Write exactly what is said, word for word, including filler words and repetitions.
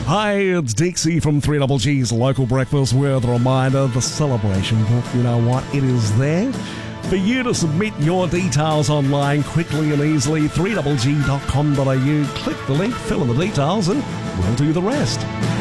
Hi, it's Dixie from three G's Local Breakfast with a reminder, the celebration book, you know what, it is there for you to submit your details online quickly and easily. three G G dot com dot a u. Click the link, fill in the details, and we'll do the rest.